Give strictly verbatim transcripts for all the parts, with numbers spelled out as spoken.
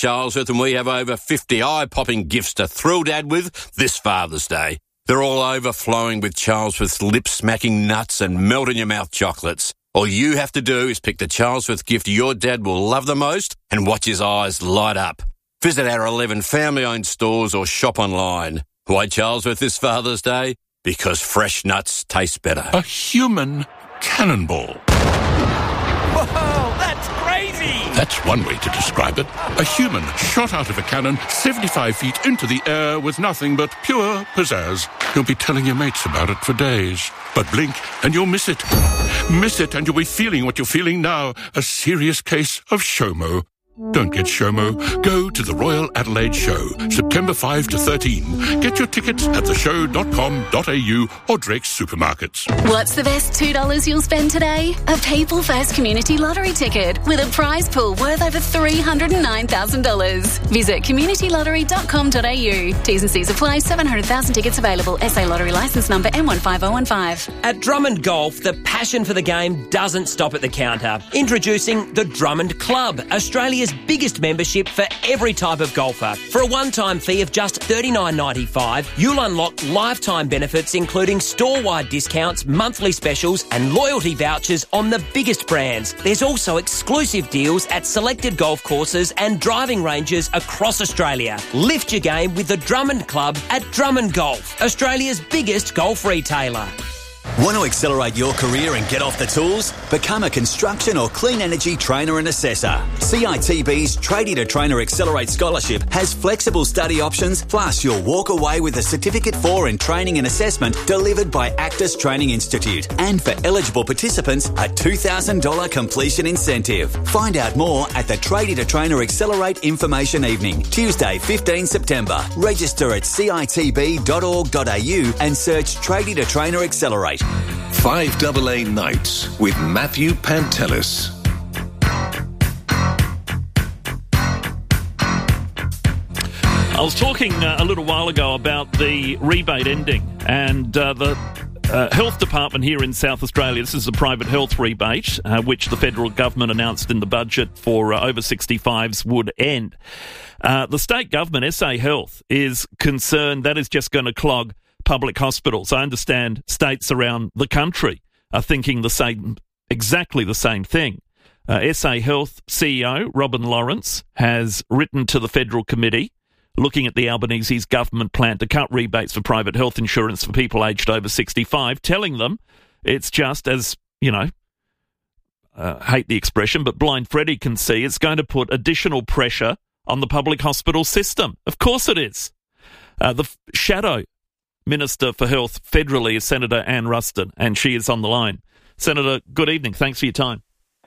Charlesworth, and we have over fifty eye-popping gifts to thrill Dad with this Father's Day. They're all overflowing with Charlesworth's lip-smacking nuts and melt-in-your-mouth chocolates. All you have to do is pick the Charlesworth gift your dad will love the most and watch his eyes light up. Visit our eleven family-owned stores or shop online. Why Charlesworth this Father's Day? Because fresh nuts taste better. A human cannonball. Whoa, that's crazy! That's one way to describe it. A human shot out of a cannon seventy-five feet into the air with nothing but pure pizzazz. You'll be telling your mates about it for days. But blink and you'll miss it. Miss it and you'll be feeling what you're feeling now. A serious case of SHOMO. Don't get SHOMO. Go to the Royal Adelaide Show, September fifth to thirteenth. Get your tickets at the show dot com dot a u or Drake's supermarkets. What's the best two dollars you'll spend today? A People First Community Lottery ticket with a prize pool worth over three hundred nine thousand dollars. Visit community lottery dot com dot a u. T's and C's apply. seven hundred thousand tickets available. S A Lottery licence number M one five oh one five. At Drummond Golf, the passion for the game doesn't stop at the counter. Introducing the Drummond Club, Australia's biggest membership for every type of golfer. For a one-time fee of just thirty-nine ninety-five, you'll unlock lifetime benefits including store-wide discounts, monthly specials and loyalty vouchers on the biggest brands. There's also exclusive deals at selected golf courses and driving ranges across Australia. Lift your game with the Drummond Club at Drummond Golf, Australia's biggest golf retailer. Want to accelerate your career and get off the tools? Become a construction or clean energy trainer and assessor. C I T B's Tradie to Trainer Accelerate Scholarship has flexible study options, plus you'll walk away with a Certificate four in Training and Assessment delivered by Actus Training Institute. And for eligible participants, a two thousand dollars completion incentive. Find out more at the Tradie to Trainer Accelerate Information Evening, Tuesday, fifteenth September. Register at c i t b dot org dot a u and search Tradie to Trainer Accelerate. five A A Nights with Matthew Pantelis. I was talking uh, a little while ago about the rebate ending and uh, the uh, health department here in South Australia. This is a private health rebate, uh, which the federal government announced in the budget for uh, over sixty-fives would end. Uh, the state government, S A Health, is concerned that is just going to clog public hospitals. I understand states around the country are thinking the same, exactly the same thing. Uh, S A Health C E O Robin Lawrence has written to the federal committee looking at the Albanese's government plan to cut rebates for private health insurance for people aged over sixty-five, telling them it's just, as, you know, uh, hate the expression, but Blind Freddy can see, it's going to put additional pressure on the public hospital system. Of course it is. Uh, the f- shadow Minister for Health federally is Senator Anne Ruston, and she is on the line. Senator, good evening. Thanks for your time.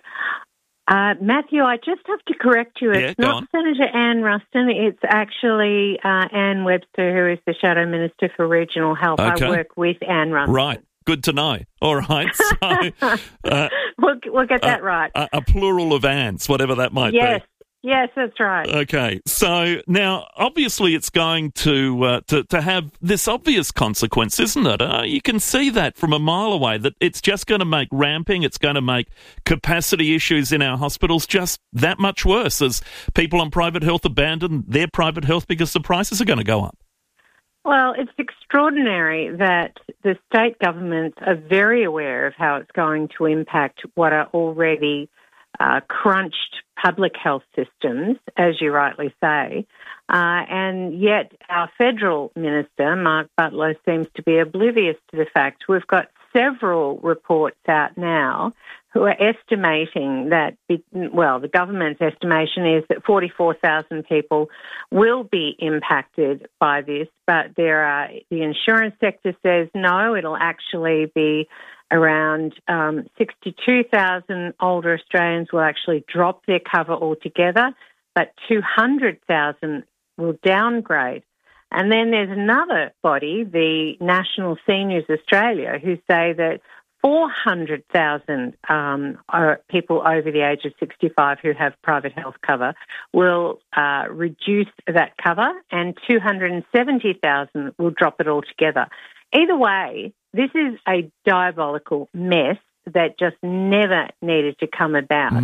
Uh, Matthew, I just have to correct you. It's yeah, not on. Senator Anne Ruston. It's actually uh, Anne Webster, who is the Shadow Minister for Regional Health. Okay. I work with Anne Ruston. Right. Good to know. All right. So, uh, we'll, we'll get that uh, right. A, a plural of Annes, whatever that might yes. be. Yes, that's right. Okay, so now obviously it's going to uh, to to have this obvious consequence, isn't it? Uh, you can see that from a mile away, that it's just going to make ramping, it's going to make capacity issues in our hospitals just that much worse as people on private health abandon their private health because the prices are going to go up. Well, it's extraordinary that the state governments are very aware of how it's going to impact what are already Uh, crunched public health systems, as you rightly say, uh, and yet our federal minister, Mark Butler, seems to be oblivious to the fact. We've got several reports out now who are estimating that, well, the government's estimation is that forty-four thousand people will be impacted by this, but there are, the insurance sector says no, it'll actually be around um, sixty-two thousand older Australians will actually drop their cover altogether, but two hundred thousand will downgrade. And then there's another body, the National Seniors Australia, who say that four hundred thousand um, are people over the age of sixty-five who have private health cover will uh, reduce that cover, and two hundred seventy thousand will drop it altogether. Either way, this is a diabolical mess that just never needed to come about. Mm.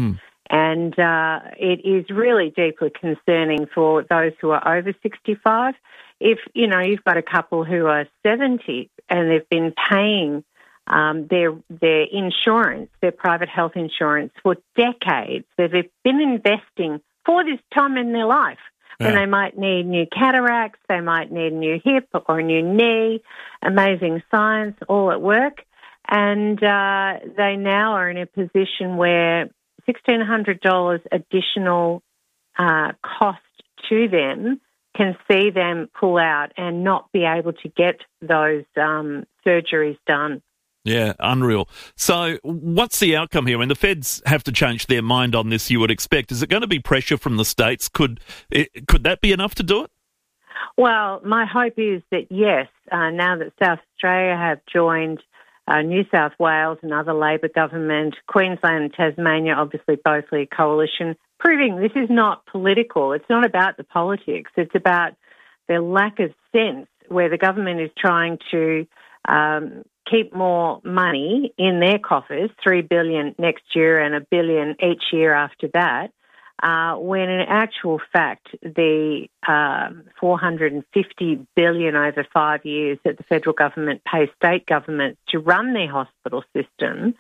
And uh, it is really deeply concerning for those who are over sixty-five. If, you know, you've got a couple who are seventy and they've been paying um, their their insurance, their private health insurance, for decades, they've been investing for this time in their life. When yeah. they might need new cataracts, they might need a new hip or a new knee, amazing science, all at work. And uh, they now are in a position where sixteen hundred dollars additional uh, cost to them can see them pull out and not be able to get those um, surgeries done. Yeah, unreal. So what's the outcome here? I mean, the feds have to change their mind on this, you would expect. Is it going to be pressure from the states? Could it, could that be enough to do it? Well, my hope is that, yes, uh, now that South Australia have joined uh, New South Wales, another Labor government, Queensland and Tasmania, obviously both a coalition, proving this is not political. It's not about the politics. It's about their lack of sense, where the government is trying to um, keep more money in their coffers, three billion dollars next year and a billion each year after that, uh, when in actual fact the um, four hundred fifty billion dollars over five years that the federal government pays state governments to run their hospital system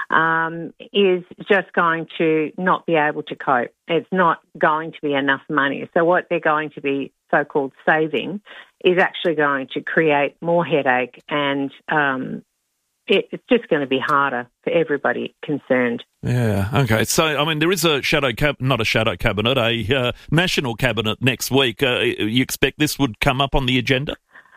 um, is just going to not be able to cope. It's not going to be enough money. So what they're going to be so-called saving is actually going to create more headache, and um, it, it's just going to be harder for everybody concerned. Yeah, okay. So, I mean, there is a shadow cab, not a shadow cabinet, a uh, national cabinet next week. Uh, you expect this would come up on the agenda?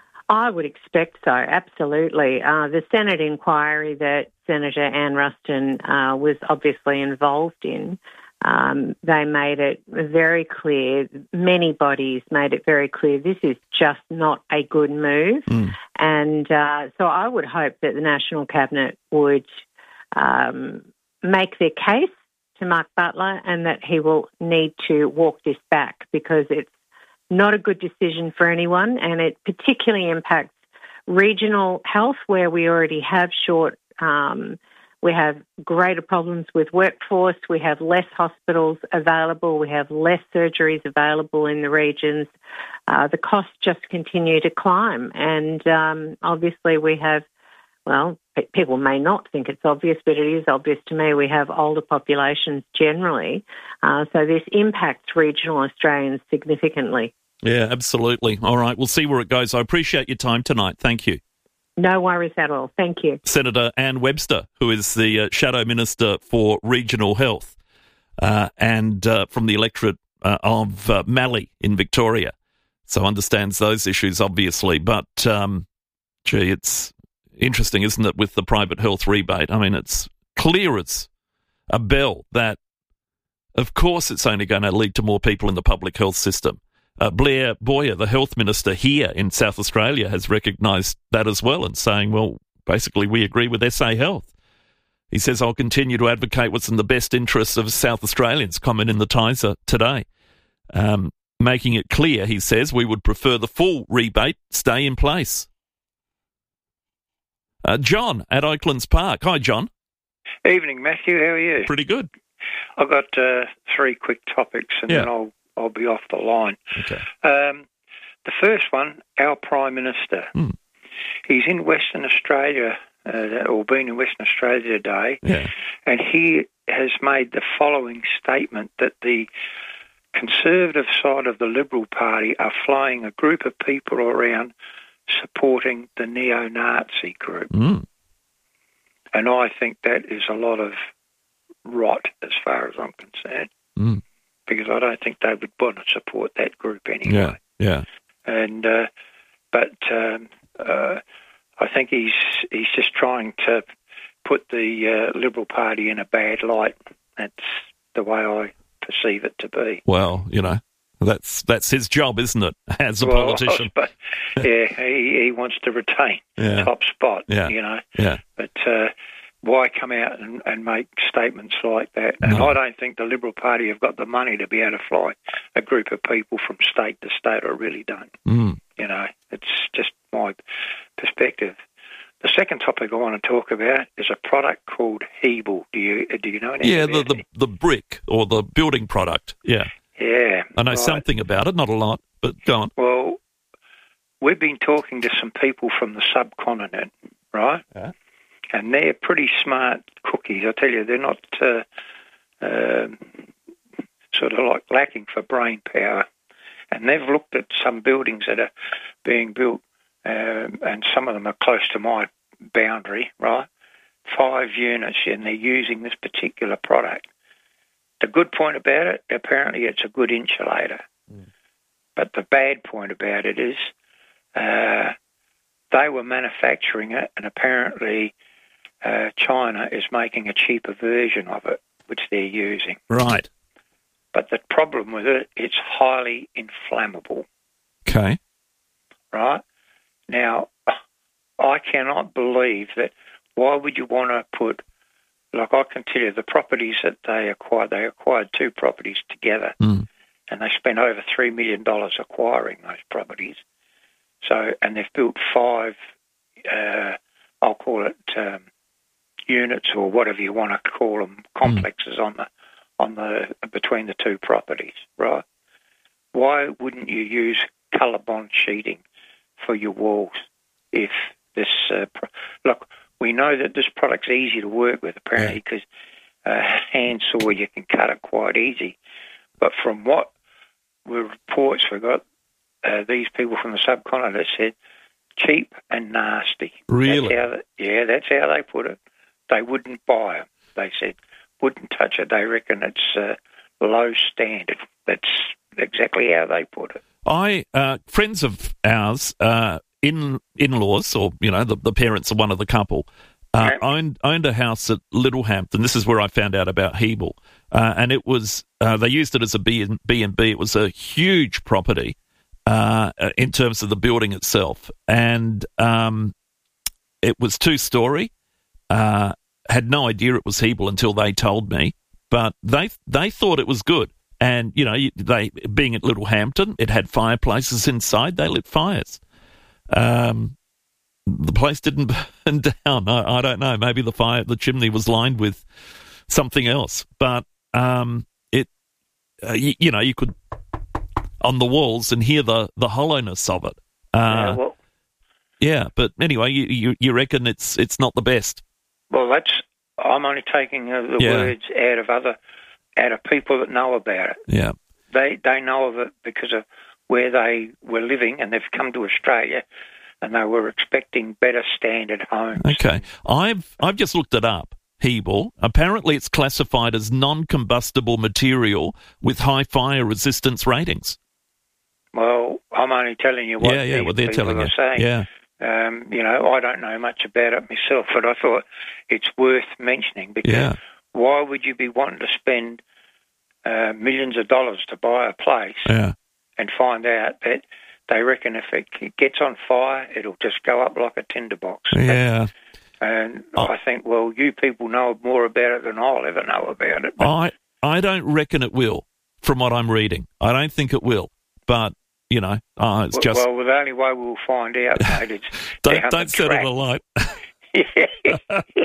I would expect so, absolutely. Uh, the Senate inquiry that Senator Ann Ruston uh, was obviously involved in, Um, they made it very clear, many bodies made it very clear, this is just not a good move. Mm. And uh, so I would hope that the National Cabinet would um, make their case to Mark Butler and that he will need to walk this back, because it's not a good decision for anyone, and it particularly impacts regional health, where we already have short um We have greater problems with workforce. We have less hospitals available. We have less surgeries available in the regions. Uh, the costs just continue to climb. And um, obviously we have, well, people may not think it's obvious, but it is obvious to me, we have older populations generally. Uh, so this impacts regional Australians significantly. Yeah, absolutely. All right, we'll see where it goes. I appreciate your time tonight. Thank you. No worries at all. Thank you. Senator Ann Webster, who is the uh, Shadow Minister for Regional Health uh, and uh, from the electorate uh, of uh, Mallee in Victoria. So understands those issues, obviously. But, um, gee, it's interesting, isn't it, with the private health rebate? I mean, it's clear as a bell that, of course, it's only going to lead to more people in the public health system. Uh, Blair Boyer, the health minister here in South Australia, has recognised that as well and saying, well, basically we agree with S A Health. He says, I'll continue to advocate what's in the best interests of South Australians, comment in the Tiser today. Um, making it clear, he says, we would prefer the full rebate stay in place. Uh, John at Oaklands Park. Hi, John. Evening, Matthew. How are you? Pretty good. I've got uh, three quick topics and yeah. then I'll I'll be off the line. Okay. Um, the first one, our Prime Minister. Mm. He's in Western Australia, uh, or been in Western Australia today, yeah. and he has made the following statement that the Conservative side of the Liberal Party are flying a group of people around supporting the neo-Nazi group. Mm. And I think that is a lot of rot as far as I'm concerned. Mm. Because I don't think they would want to support that group anyway. Yeah, yeah. And uh, but um, uh, I think he's he's just trying to put the uh, Liberal Party in a bad light. That's the way I perceive it to be. Well, you know, that's that's his job, isn't it, as a well, politician? But yeah, he he wants to retain yeah. top spot. Yeah. You know. Yeah. But. Uh, Why come out and, and make statements like that? And no. I don't think the Liberal Party have got the money to be able to fly a group of people from state to state. I really don't. Mm. You know, it's just my perspective. The second topic I want to talk about is a product called Hebel. Do you do you know anything Yeah, about the, the, the brick or the building product. Yeah. Yeah. I know right. something about it, not a lot, but go on. Well, we've been talking to some people from the subcontinent, right? Yeah. And they're pretty smart cookies. I tell you, they're not uh, uh, sort of like lacking for brain power. And they've looked at some buildings that are being built, um, and some of them are close to my boundary, right? Five units, and they're using this particular product. The good point about it, apparently it's a good insulator. Mm. But the bad point about it is uh, they were manufacturing it, and apparently uh, China is making a cheaper version of it, which they're using. Right. But the problem with it, it's highly inflammable. Okay. Right? Now, I cannot believe that. Why would you want to put, like I can tell you, the properties that they acquired, they acquired two properties together, mm. and they spent over three million dollars acquiring those properties. So, and they've built five, uh, I'll call it um, units or whatever you want to call them, complexes mm. on the on the between the two properties, right? Why wouldn't you use colour bond sheeting for your walls if this uh, pro- look? We know that this product's easy to work with, apparently, because uh, hand saw, you can cut it quite easy. But from what the reports we got, uh, these people from the subcontinent said, cheap and nasty. Really? That's how they, yeah, that's how they put it. They wouldn't buy them. They said, wouldn't touch it. They reckon it's uh, low standard. That's exactly how they put it. I uh, friends of ours, uh, in in-laws, or you know, the, the parents of one of the couple, uh, yeah. owned owned a house at Littlehampton. This is where I found out about Hebel, uh, and it was uh, they used it as a B and B. It was a huge property uh, in terms of the building itself, and um, it was two story. Uh, had no idea it was Hebel until they told me, but they they thought it was good. And, you know, they being at Littlehampton, it had fireplaces inside. They lit fires. Um, the place didn't burn down. I, I don't know. Maybe the fire, the chimney was lined with something else. But um, it, uh, you, you know, you could on the walls and hear the, the hollowness of it. Uh, yeah, well, yeah, but anyway, you, you you reckon it's it's not the best? Well, that's I'm only taking uh, the yeah. words out of other. out of people that know about it. Yeah. They they know of it because of where they were living, and they've come to Australia and they were expecting better standard homes. Okay. I've I've just looked it up, Hebel. Apparently it's classified as non-combustible material with high fire resistance ratings. Well, I'm only telling you what, yeah, yeah, what they're people telling are you. saying. Yeah. Um, you know, I don't know much about it myself, but I thought it's worth mentioning because yeah. why would you be wanting to spend uh, millions of dollars to buy a place yeah. and find out that they reckon if it gets on fire, it'll just go up like a tinderbox? Yeah. And oh. I think, well, you people know more about it than I'll ever know about it. But I I don't reckon it will, from what I'm reading. I don't think it will. But, you know, uh, it's well, just... Well, the only way we'll find out, mate, is don't down don't the set track. it alight. Yeah.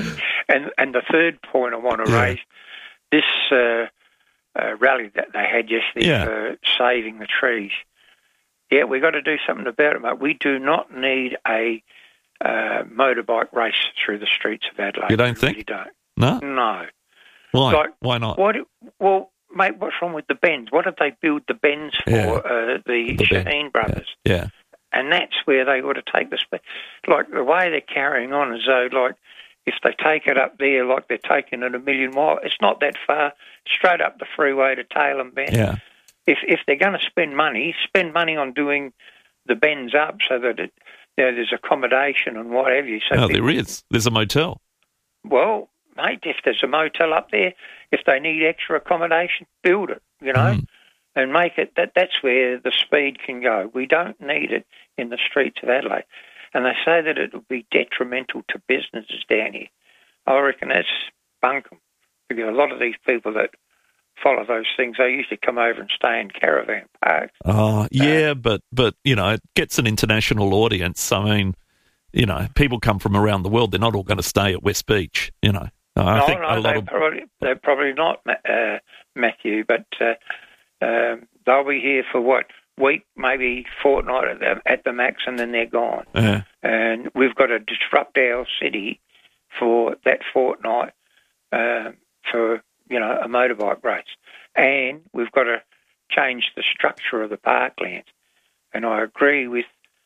and and the third point I want to Yeah. raise, this uh, uh, rally that they had yesterday Yeah. for saving the trees, yeah, we've got to do something about it, mate. We do not need a uh, motorbike race through the streets of Adelaide. You don't we think? Really don't. No? No. Why? Like, Why not? What? Well, mate, what's wrong with the Bends? What did they build the Bends for? Yeah. Uh, the, The Ben. Shaheen brothers. Yeah. yeah. And that's where they ought to take the speed. Like, the way they're carrying on as though, like, if they take it up there like they're taking it a million miles, it's not that far, straight up the freeway to Tailem Bend. Yeah. If if they're going to spend money, spend money on doing the bends up so that it, you know, there's accommodation and what have you. So No, people, there is. There's a motel. Well, mate, if there's a motel up there, if they need extra accommodation, build it, you know. Mm. And make it that that's where the speed can go. We don't need it in the streets of Adelaide. And they say that it will be detrimental to businesses down here. I reckon that's bunkum, because a lot of these people that follow those things, they usually come over and stay in caravan parks. Oh, yeah, uh, but, but, you know, it gets an international audience. I mean, you know, people come from around the world. They're not all going to stay at West Beach, you know. I no, think no, a lot they're, of... probably, they're probably not, uh, Matthew, but uh, uh, they'll be here for what, week, maybe fortnight at the, at the max, and then they're gone. Yeah. And we've got to disrupt our city for that fortnight uh, for, you know, a motorbike race. And we've got to change the structure of the parklands. And I agree with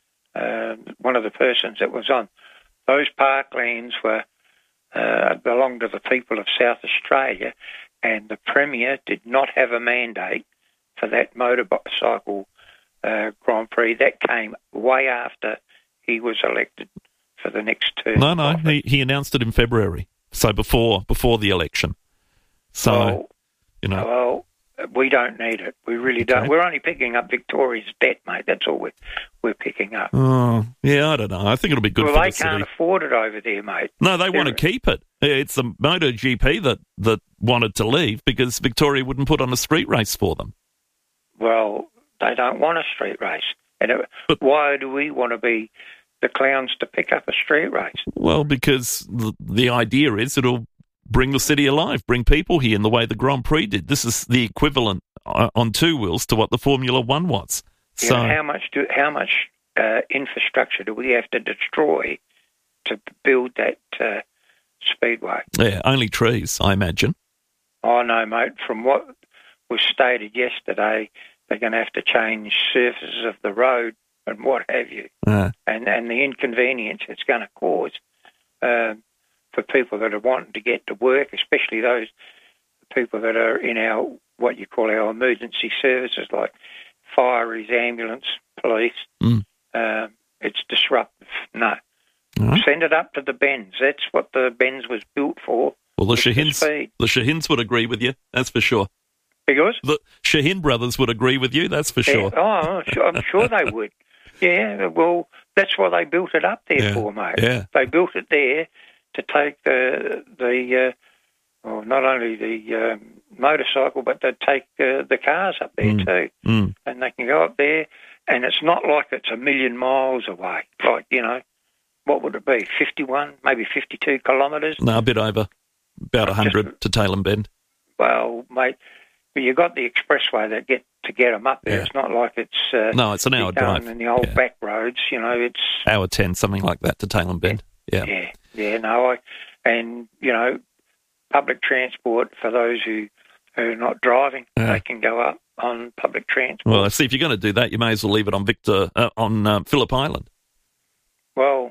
uh, one of the persons that was on. Those parklands were uh, belonged to the people of South Australia, and the Premier did not have a mandate for that motorcycle uh, Grand Prix. That came way after he was elected for the next term. No, no, he, he announced it in February, so before before the election. So, well, you know... Well, we don't need it. We really Okay. don't. We're only picking up Victoria's debt, mate. That's all we're, we're picking up. Oh, yeah, I don't know. I think it'll be good well, for they the can't city. afford it over there, mate. No, they want to They're- keep it. It's the MotoGP that, that wanted to leave because Victoria wouldn't put on a street race for them. Well, they don't want a street race. And it, But- why do we want to be the clowns to pick up a street race? Well, because the, the idea is it'll bring the city alive, bring people here in the way the Grand Prix did. This is the equivalent uh, on two wheels to what the Formula One was. You So, know, how much do how much uh, infrastructure do we have to destroy to build that uh, speedway? yeah, only trees, I imagine. Oh, no, mate. From what was stated yesterday, they're going to have to change surfaces of the road and what have you, Uh, and, and the inconvenience it's going to cause um, for people that are wanting to get to work, especially those people that are in our, what you call our emergency services, like fireys, ambulance, police. Mm. Um, it's disruptive. No. all right. Send it up to the Benz. That's what the Benz was built for. Well, the with the Shahins, speed. the Shahins would agree with you, that's for sure. Because? The Shahin brothers would agree with you, that's for sure. Yeah, oh, I'm sure, I'm sure they would. Yeah, well, that's why they built it up there Yeah, for, mate. yeah. They built it there to take the, the uh, well, not only the um, motorcycle, but to take uh, the cars up there Mm. too. Mm. And they can go up there, and it's not like it's a million miles away. Like, you know, what would it be, fifty-one, maybe fifty-two kilometres? No, a bit over, about one hundred Just- to Tailem Bend. Well, mate, but you got the expressway that get to get them up there. Yeah. It's not like it's uh, No, it's an you're hour going drive. in the old Yeah. back roads. You know, it's Hour ten, something like that, to Tailem Bend. Yeah. yeah, yeah. No, I and you know, public transport for those who who are not driving, Yeah. they can go up on public transport. Well, see, if you're going to do that, you may as well leave it on Victor uh, on um, Phillip Island. Well,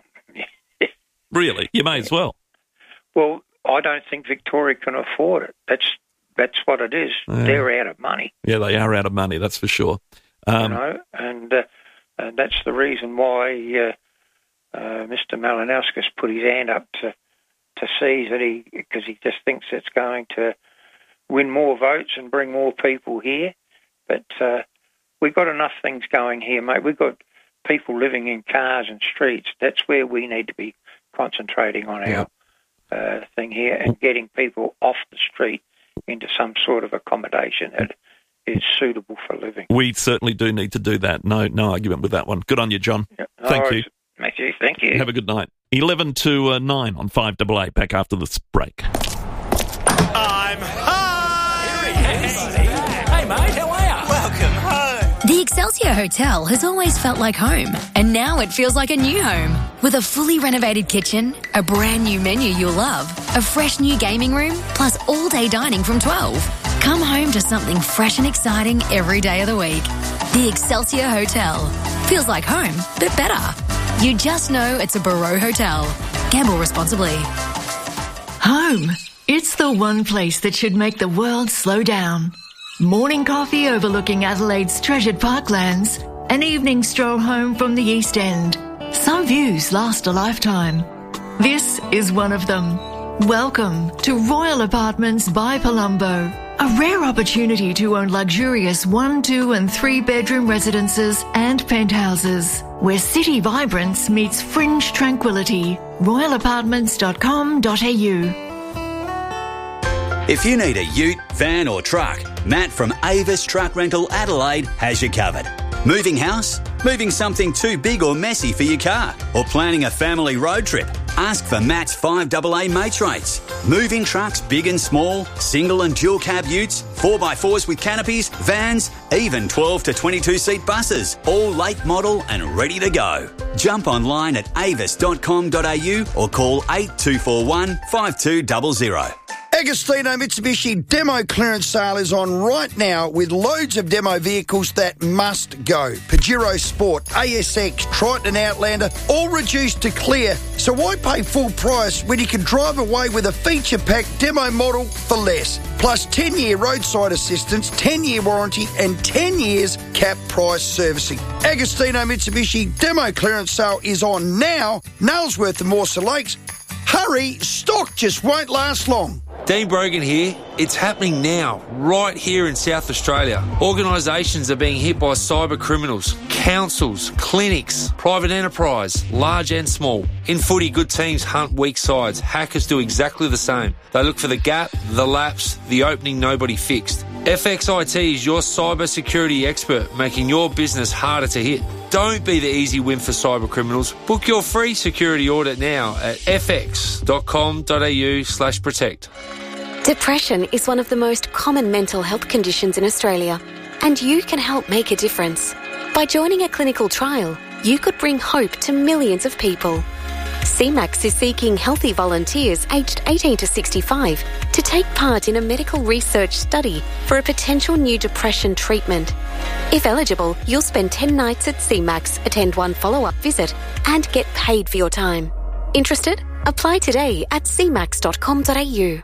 Really, you may as well. well, I don't think Victoria can afford it. That's that's what it is. Yeah. They're out of money. Yeah, they are out of money, that's for sure. Um, you know, and, uh, and that's the reason why uh, uh, Mister Malinowskis put his hand up to to seize it, he because he just thinks it's going to win more votes and bring more people here. But uh, we've got enough things going here, mate. We've got people living in cars and streets. That's where we need to be concentrating on Yeah. our uh, thing here and getting people off the street into some sort of accommodation that is suitable for living. we certainly do need to do that. No, no argument with that one. Good on you, John. Yeah. Thank All you. right, Matthew, thank you. Have a good night. eleven to uh, nine on five double A. Back after this break. I'm home! Hey, mate, how are you? Welcome home. The Excelsior Hotel has always felt like home, and now it feels like a new home. With a fully renovated kitchen, a brand new menu you'll love, a fresh new gaming room, plus all-day dining from twelve. Come home to something fresh and exciting every day of the week. The Excelsior Hotel. Feels like home, but better. You just know it's a Barreau Hotel. Gamble responsibly. Home. It's the one place that should make the world slow down. Morning coffee overlooking Adelaide's treasured parklands. An evening stroll home from the East End. Some views last a lifetime. This is one of them. Welcome to Royal Apartments by Palumbo. A rare opportunity to own luxurious one, two and three bedroom residences and penthouses, where city vibrance meets fringe tranquility. royal apartments dot com dot a u. If you need a ute, van or truck, Matt from Avis Truck Rental Adelaide has you covered. Moving house? Moving something too big or messy for your car? Or planning a family road trip? Ask for Matt's five double A mates rates. Moving trucks big and small, single and dual cab utes, four by fours with canopies, vans, even twelve to twenty-two seat buses, all late model and ready to go. Jump online at avis dot com dot a u or call eight two four one, five two zero zero. Agostino Mitsubishi demo clearance sale is on right now with loads of demo vehicles that must go. Pajero Sport, A S X, Triton Outlander, all reduced to clear. So why pay full price when you can drive away with a feature-packed demo model for less? Plus ten-year roadside assistance, ten-year warranty and ten years cap price servicing. Agostino Mitsubishi demo clearance sale is on now. Nailsworth and Morsa Lakes. Hurry, stock just won't last long. Dean Brogan here. It's happening now, right here in South Australia. Organisations are being hit by cyber criminals, councils, clinics, private enterprise, large and small. In footy, good teams hunt weak sides. Hackers do exactly the same. They look for the gap, the lapse, the opening nobody fixed. F X I T is your cyber security expert, making your business harder to hit. Don't be the easy win for cyber criminals. Book your free security audit now at f x dot com dot a u slash protect. Depression is one of the most common mental health conditions in Australia, and you can help make a difference. By joining a clinical trial, you could bring hope to millions of people. C MAX is seeking healthy volunteers aged eighteen to sixty-five to take part in a medical research study for a potential new depression treatment. If eligible, you'll spend ten nights at C MAX, attend one follow-up visit, and get paid for your time. Interested? Apply today at c max dot com dot a u.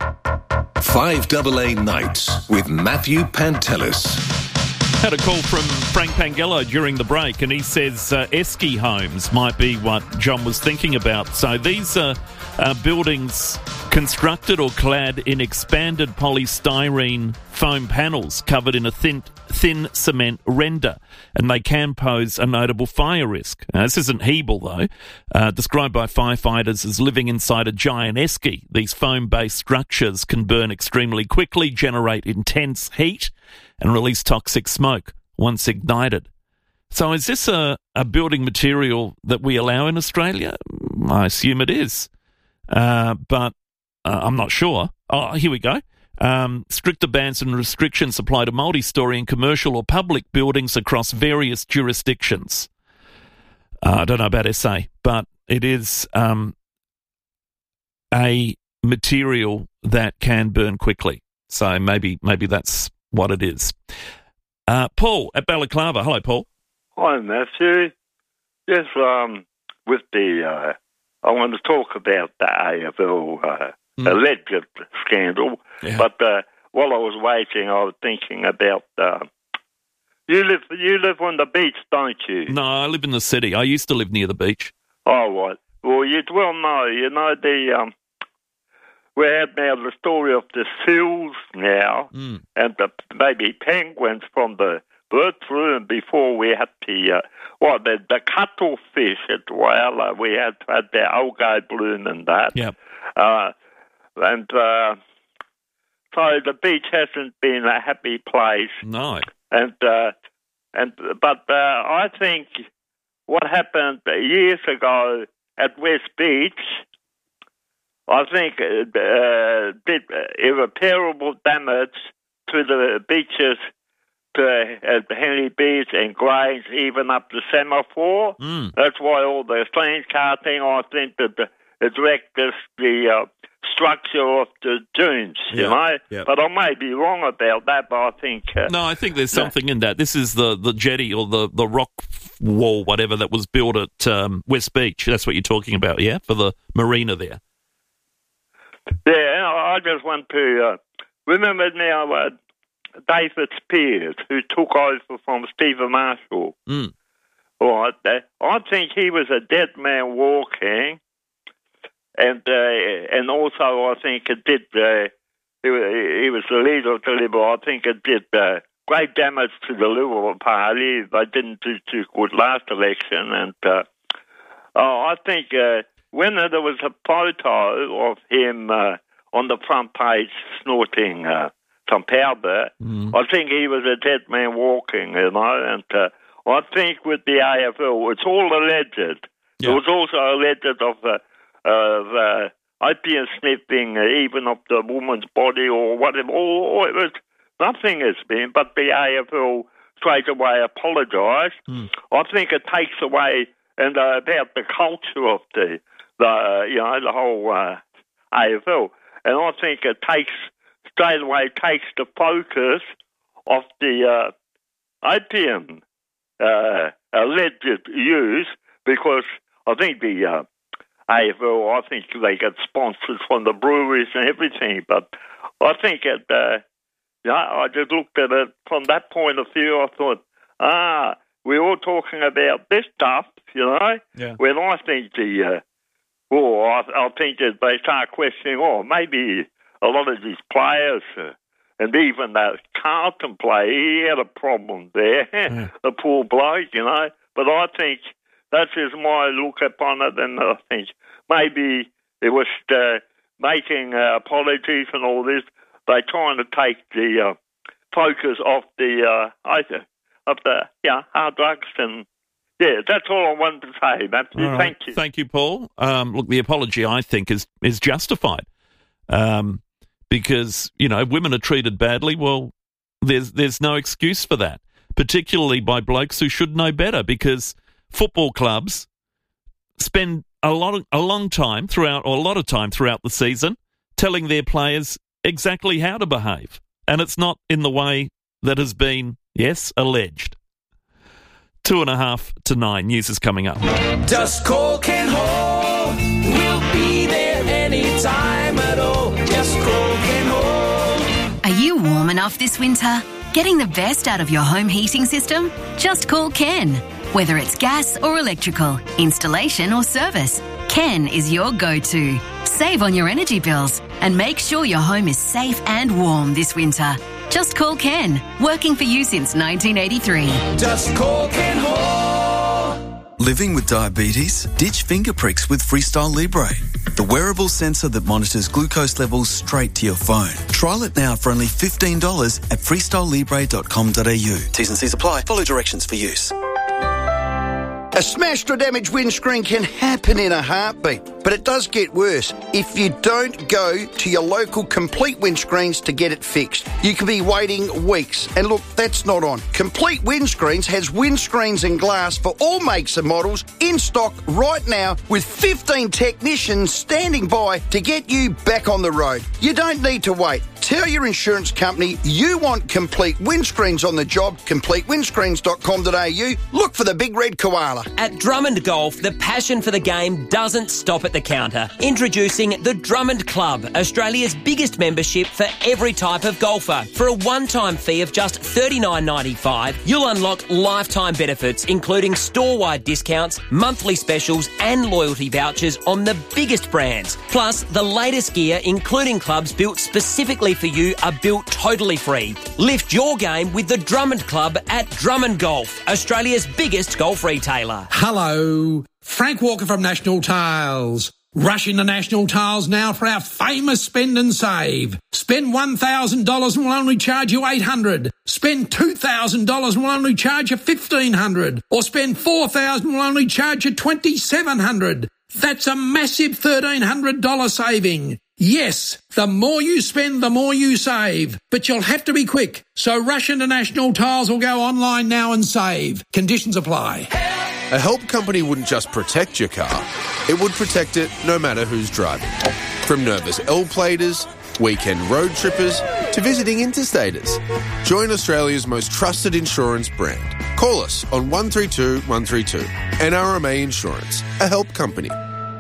five double A Nights with Matthew Pantelis. Had a call from Frank Pangello during the break, and he says uh, Esky homes might be what John was thinking about. So these are uh, buildings constructed or clad in expanded polystyrene foam panels covered in a thin, thin cement render, and they can pose a notable fire risk. Now, this isn't Hebel, though. Uh, described by firefighters as living inside a giant esky, these foam-based structures can burn extremely quickly, generate intense heat, and release toxic smoke once ignited. So is this a, a building material that we allow in Australia? I assume it is, uh, but uh, I'm not sure. Oh, here we go. Um, stricter bans and restrictions apply to multi-storey and commercial or public buildings across various jurisdictions. Uh, I don't know about S A, but it is um, a material that can burn quickly. So maybe maybe that's what it is. Uh, Paul at Balaclava. Hello, Paul. Hi, Matthew. Yes, um, with the, uh, I want to talk about the A F L uh, mm. alleged scandal, yeah. but uh, while I was waiting, I was thinking about, uh, you live you live on the beach, don't you? No, I live in the city. I used to live near the beach. Oh, right. Well, you'd well know, you know, the... Um, we have now the story of the seals now, mm. and the maybe penguins from the bird flu, and before we had the, uh, well, the, the cuttlefish at Whyalla, we had, had the algae bloom and that. Yep. Uh, and uh, so the beach hasn't been a happy place. No. And, uh, and but uh, I think what happened years ago at West Beach, I think uh, did irreparable damage to the beaches, to uh, Henley Beach and Grange, even up to Semaphore. Mm. That's why all the strange carting, I think that the, it wrecked this, the uh, structure of the dunes, yeah. you know. Yeah. But I may be wrong about that, but I think... Uh, no, I think there's something in that. This is the, the jetty or the, the rock wall, whatever, that was built at um, West Beach. That's what you're talking about, yeah, for the marina there. Yeah, I just want to uh, remember now uh, David Spears, who took over from Stephen Marshall. Mm. Right, uh, I think he was a dead man walking, and uh, and also I think it did. Uh, he, he was the leader of the Liberal. I think it did uh, great damage to the Liberal Party. They didn't do too good last election, and uh, oh, I think. Uh, When there was a photo of him uh, on the front page snorting uh, some powder, mm. I think he was a dead man walking, you know, and uh, I think with the A F L, it's all alleged. Yeah. It was also alleged of, uh, of uh, opium sniffing, uh, even of the woman's body or whatever. Or, or it was, nothing has been, but the A F L straight away apologised. Mm. I think it takes away and uh, about the culture of the, the uh, you know, the whole uh, A F L. And I think it takes, straight away takes the focus off the uh, opium uh, alleged use, because I think the uh, A F L, I think they get sponsors from the breweries and everything. But I think it, uh, yeah, I just looked at it from that point of view. I thought, ah, we're all talking about this stuff, you know. Yeah. When I think the, uh, well, I, I think that they start questioning, oh, maybe a lot of these players, uh, and even that Carlton player, he had a problem there, mm. the poor bloke, you know. But I think that's just my look upon it, and I think maybe it was uh, making uh, apologies and all this. They're trying to take the uh, focus off the uh, of the yeah hard drugs, and yeah, that's all I wanted to say. Matthew. All right. Thank you. Thank you, Paul. Um, look, the apology, I think, is is justified, um, because you know women are treated badly. Well, there's there's no excuse for that, particularly by blokes who should know better, because football clubs spend a lot of, a long time throughout, or a lot of time throughout the season, telling their players exactly how to behave, and it's not in the way that has been, yes, alleged. Two and a half to nine. News is coming up. Just call Ken Hall. We'll be there anytime at all. Just call Ken Hall. Are you warm enough this winter? Getting the best out of your home heating system? Just call Ken. Whether it's gas or electrical, installation or service, Ken is your go-to. Save on your energy bills and make sure your home is safe and warm this winter. Just call Ken, working for you since nineteen eighty-three. Just call Ken Hall. Living with diabetes? Ditch finger pricks with Freestyle Libre, the wearable sensor that monitors glucose levels straight to your phone. Trial it now for only fifteen dollars at freestyle libre dot com dot a u. T's and C's apply. Follow directions for use. A smashed or damaged windscreen can happen in a heartbeat, but it does get worse if you don't go to your local Complete Windscreens to get it fixed. You could be waiting weeks, and look, that's not on. Complete Windscreens has windscreens and glass for all makes and models in stock right now, with fifteen technicians standing by to get you back on the road. You don't need to wait. Tell your insurance company you want Complete Windscreens on the job. complete windscreens dot com dot a u. Look for the big red koala. At Drummond Golf, the passion for the game doesn't stop at the counter. Introducing the Drummond Club, Australia's biggest membership for every type of golfer. For a one-time fee of just thirty-nine ninety-five, you'll unlock lifetime benefits, including store-wide discounts, monthly specials and loyalty vouchers on the biggest brands. Plus, the latest gear, including clubs built specifically for you, are built totally free. Lift your game with the Drummond Club at Drummond Golf, Australia's biggest golf retailer. Hello, Frank Walker from National Tiles. Rush into National Tiles now for our famous spend and save. Spend one thousand dollars and we'll only charge you eight hundred dollars. Spend two thousand dollars and we'll only charge you fifteen hundred dollars. Or spend four thousand dollars and we'll only charge you twenty-seven hundred dollars. That's a massive thirteen hundred dollars saving. Yes, the more you spend, the more you save. But you'll have to be quick. So rush into National Tiles or go online now and save. Conditions apply. A help company wouldn't just protect your car, it would protect it no matter who's driving. From nervous L-platers, weekend road trippers, to visiting interstaters. Join Australia's most trusted insurance brand. Call us on one three two one three two. N R M A Insurance, a help company.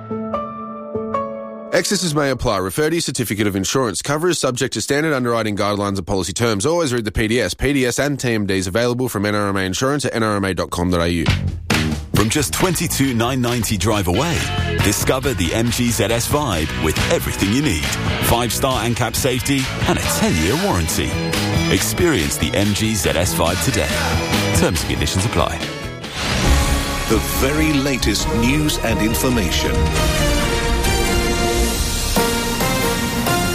Excesses may apply. Refer to your certificate of insurance. Cover is subject to standard underwriting guidelines and policy terms. Always read the P D S. P D S and T M Ds available from N R M A Insurance at N R M A dot com dot a u. From just twenty-two thousand nine hundred ninety drive away, discover the M G Z S Vibe with everything you need. Five-star ANCAP safety and a ten-year warranty. Experience the M G Z S Vibe today. Terms and conditions apply. The very latest news and information.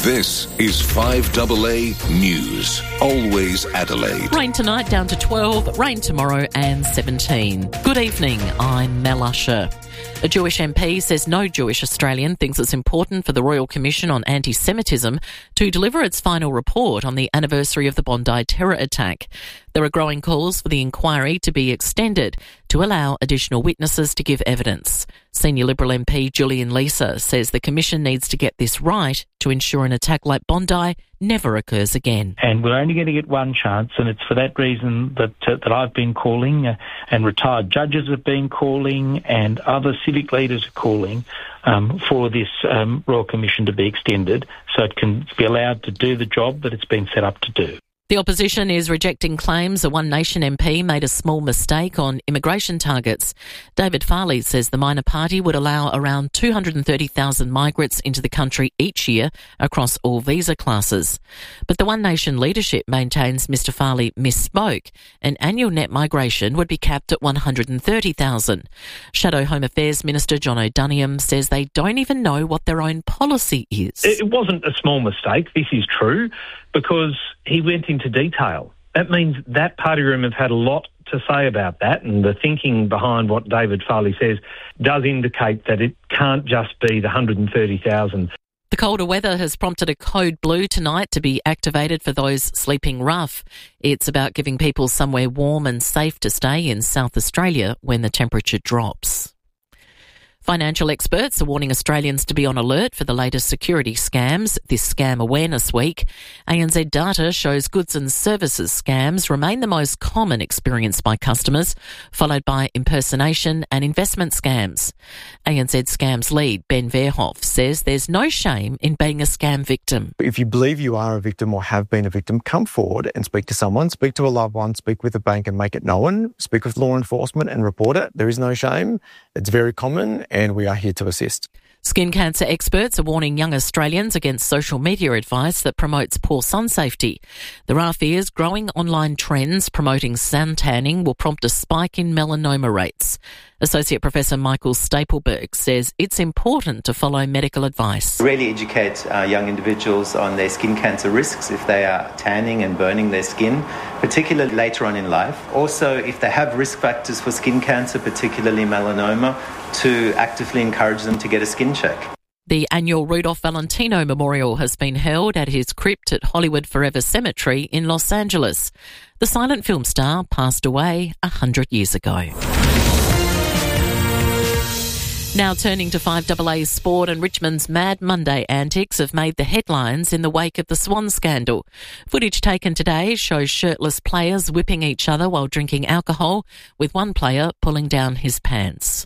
This is five A A News. Always Adelaide. Rain tonight down to twelve, rain tomorrow and seventeen. Good evening, I'm Mel Usher. A Jewish M P says no Jewish Australian thinks it's important for the Royal Commission on Anti-Semitism to deliver its final report on the anniversary of the Bondi terror attack. There are growing calls for the inquiry to be extended to allow additional witnesses to give evidence. Senior Liberal M P Julian Leeser says the Commission needs to get this right to ensure an attack like Bondi never occurs again. And we're only going to get one chance, and it's for that reason that uh, that I've been calling, uh, and retired judges have been calling, and other civic leaders are calling um, for this um, Royal Commission to be extended so it can be allowed to do the job that it's been set up to do. The opposition is rejecting claims a One Nation M P made a small mistake on immigration targets. David Farley says the minor party would allow around two hundred thirty thousand migrants into the country each year across all visa classes. But the One Nation leadership maintains Mr Farley misspoke. An annual net migration would be capped at one hundred thirty thousand. Shadow Home Affairs Minister John O'Duniam says they don't even know what their own policy is. It wasn't a small mistake, this is true, because he went into detail. That means that party room has had a lot to say about that, and the thinking behind what David Farley says does indicate that it can't just be the one hundred thirty thousand. The colder weather has prompted a code blue tonight to be activated for those sleeping rough. It's about giving people somewhere warm and safe to stay in South Australia when the temperature drops. Financial experts are warning Australians to be on alert for the latest security scams this Scam Awareness Week. A N Z data shows goods and services scams remain the most common experienced by customers, followed by impersonation and investment scams. A N Z Scams lead Ben Verhoff says there's no shame in being a scam victim. If you believe you are a victim or have been a victim, come forward and speak to someone, speak to a loved one, speak with a bank and make it known, speak with law enforcement and report it. There is no shame. It's very common, and we are here to assist. Skin cancer experts are warning young Australians against social media advice that promotes poor sun safety. There are fears growing online trends promoting sun tanning will prompt a spike in melanoma rates. Associate Professor Michael Stapleberg says it's important to follow medical advice. Really educate uh, young individuals on their skin cancer risks if they are tanning and burning their skin, particularly later on in life. Also, if they have risk factors for skin cancer, particularly melanoma, to actively encourage them to get a skin check. The annual Rudolph Valentino Memorial has been held at his crypt at Hollywood Forever Cemetery in Los Angeles. The silent film star passed away a hundred years ago. Now turning to five A A's sport, and Richmond's Mad Monday antics have made the headlines in the wake of the Swan scandal. Footage taken today shows shirtless players whipping each other while drinking alcohol, with one player pulling down his pants.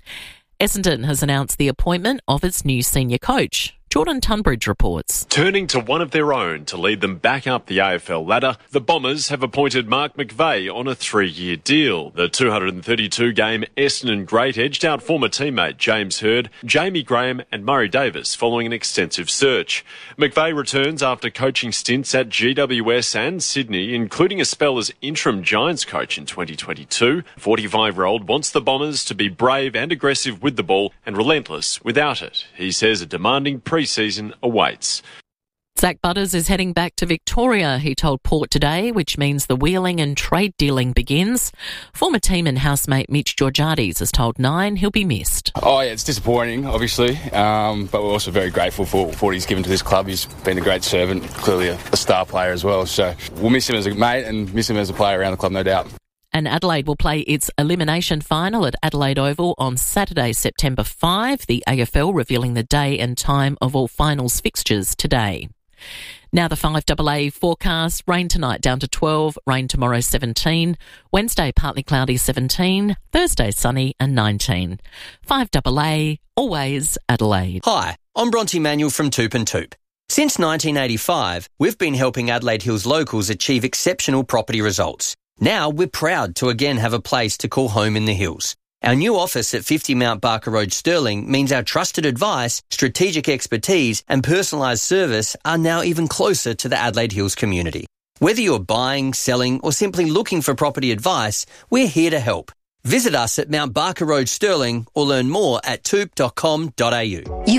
Essendon has announced the appointment of its new senior coach. Jordan Tunbridge reports. Turning to one of their own to lead them back up the A F L ladder, the Bombers have appointed Mark McVeigh on a three-year deal. The two hundred thirty-two game Essendon great edged out former teammate James Hird, Jamie Graham and Murray Davis following an extensive search. McVeigh returns after coaching stints at G W S and Sydney, including a spell as interim Giants coach in twenty twenty-two. forty-five-year-old wants the Bombers to be brave and aggressive with the ball and relentless without it. He says a demanding pre season awaits. Zach Butters is heading back to Victoria, he told Port today, which means the wheeling and trade dealing begins. Former team and housemate Mitch Georgiades has told Nine he'll be missed. Oh, yeah, it's disappointing, obviously, um, but we're also very grateful for, for what he's given to this club. He's been a great servant, clearly a, a star player as well, so we'll miss him as a mate and miss him as a player around the club, no doubt. And Adelaide will play its elimination final at Adelaide Oval on Saturday, September fifth. The A F L revealing the day and time of all finals fixtures today. Now the five A A forecast. Rain tonight down to twelve, rain tomorrow seventeen, Wednesday partly cloudy seventeen, Thursday sunny and nineteen. five A A, always Adelaide. Hi, I'm Bronte Manuel from Toop and Toop. Since nineteen eighty-five, we've been helping Adelaide Hills locals achieve exceptional property results. Now we're proud to again have a place to call home in the hills. Our new office at fifty Mount Barker Road, Stirling, means our trusted advice, strategic expertise and personalised service are now even closer to the Adelaide Hills community. Whether you're buying, selling or simply looking for property advice, we're here to help. Visit us at Mount Barker Road, Stirling, or learn more at toop dot com dot a u. You've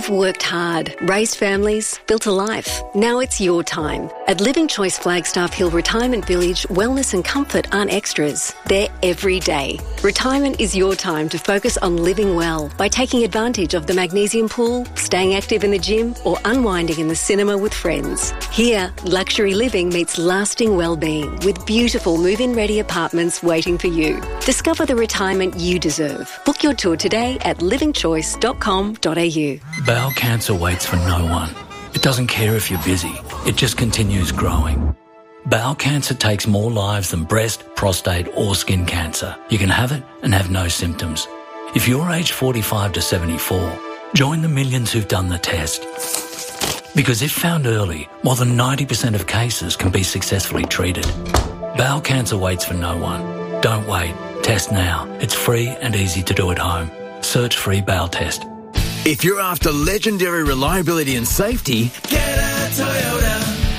You've worked hard, raised families, built a life. Now it's your time. At Living Choice Flagstaff Hill Retirement Village, wellness and comfort aren't extras. They're every day. Retirement is your time to focus on living well by taking advantage of the magnesium pool, staying active in the gym, or unwinding in the cinema with friends. Here, luxury living meets lasting well-being with beautiful move-in ready apartments waiting for you. Discover the retirement you deserve. Book your tour today at living choice dot com dot a u. Bowel cancer waits for no one. It doesn't care if you're busy. It just continues growing. Bowel cancer takes more lives than breast, prostate or skin cancer. You can have it and have no symptoms. If you're aged forty-five to seventy-four, join the millions who've done the test. Because if found early, more than ninety percent of cases can be successfully treated. Bowel cancer waits for no one. Don't wait. Test now. It's free and easy to do at home. Search free bowel test. If you're after legendary reliability and safety, get a Toyota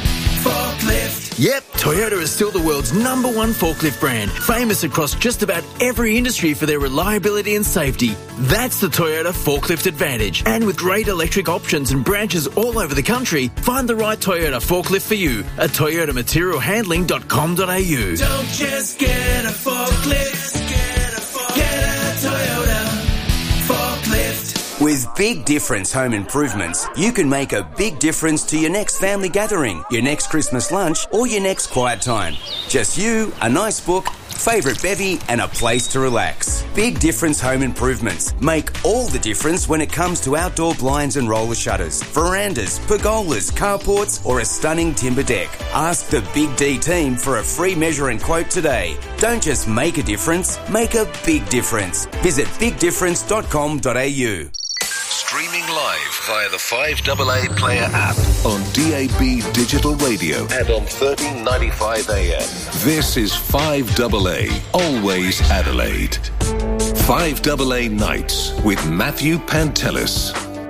forklift. Yep, Toyota is still the world's number one forklift brand, famous across just about every industry for their reliability and safety. That's the Toyota Forklift Advantage. And with great electric options and branches all over the country, find the right Toyota forklift for you at toyota material handling dot com dot a u. Don't just get a forklift, get a, forklift. Get a Toyota forklift. With Big Difference Home Improvements, you can make a big difference to your next family gathering, your next Christmas lunch, or your next quiet time. Just you, a nice book, favourite bevy, and a place to relax. Big Difference Home Improvements make all the difference when it comes to outdoor blinds and roller shutters, verandas, pergolas, carports, or a stunning timber deck. Ask the Big D team for a free measure and quote today. Don't just make a difference, make a big difference. Visit big difference dot com dot a u. Streaming live via the five A A Player app on D A B Digital Radio and on thirteen ninety-five A M. This is five A A, always Adelaide. five A A Nights with Matthew Pantelis.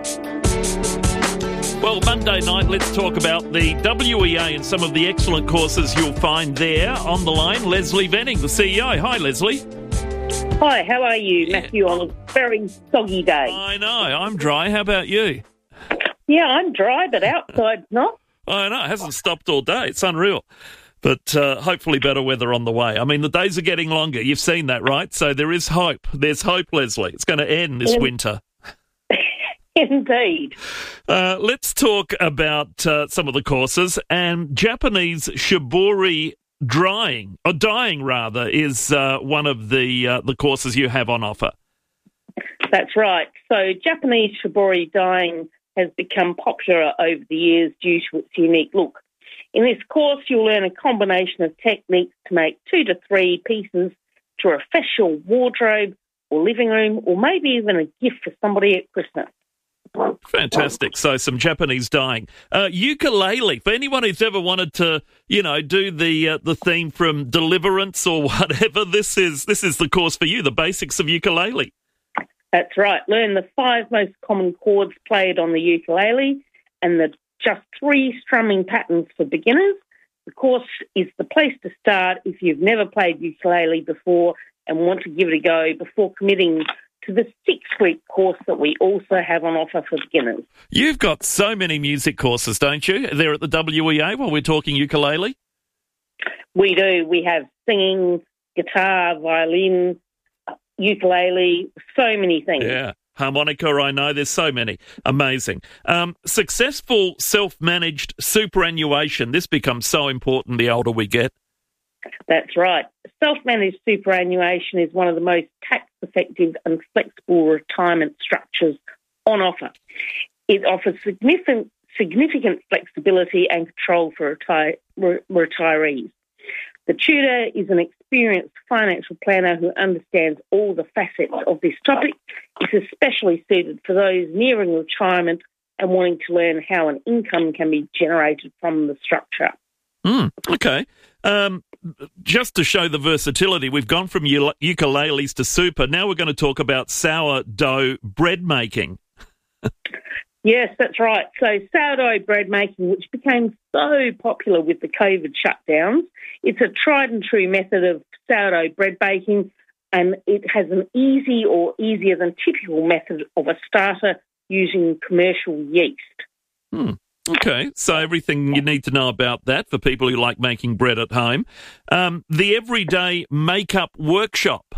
Well, Monday night, let's talk about the W E A and some of the excellent courses you'll find there. On the line, Leslie Venning, the C E O. Hi, Leslie. Hi, how are you, Matthew, on a very soggy day? I know, I'm dry. How about you? Yeah, I'm dry, but outside's not. I know, it hasn't stopped all day. It's unreal. But uh, hopefully better weather on the way. I mean, the days are getting longer. You've seen that, right? So there is hope. There's hope, Leslie. It's going to end this In- winter. Indeed. Uh, let's talk about uh, some of the courses. And Japanese shibori drying, or dyeing rather, is uh, one of the uh, the courses you have on offer. That's right. So Japanese shibori dyeing has become popular over the years due to its unique look. In this course, you'll learn a combination of techniques to make two to three pieces to refresh your wardrobe or living room, or maybe even a gift for somebody at Christmas. Fantastic. So some Japanese dyeing. Uh, ukulele, for anyone who's ever wanted to, you know, do the uh, the theme from Deliverance or whatever, this is this is the course for you, the basics of ukulele. That's right. Learn the five most common chords played on the ukulele and the just three strumming patterns for beginners. The course is the place to start if you've never played ukulele before and want to give it a go before committing to the six-week course that we also have on offer for beginners. You've got so many music courses, don't you, there at the W E A while we're talking ukulele? We do. We have singing, guitar, violin, ukulele, so many things. Yeah. Harmonica, I know. There's so many. Amazing. Um, successful self-managed superannuation. This becomes so important the older we get. That's right. Self-managed superannuation is one of the most tax-effective and flexible retirement structures on offer. It offers significant significant flexibility and control for retire, re, retirees. The tutor is an experienced financial planner who understands all the facets of this topic. It's especially suited for those nearing retirement and wanting to learn how an income can be generated from the structure. Mm, okay. Um, just to show the versatility, we've gone from u- ukuleles to super. Now we're going to talk about sourdough bread making. Yes, that's right. So sourdough bread making, which became so popular with the COVID shutdowns, it's a tried and true method of sourdough bread baking, and it has an easy or easier than typical method of a starter using commercial yeast. Hmm. Okay, so everything you need to know about that for people who like making bread at home. Um, the Everyday Makeup Workshop.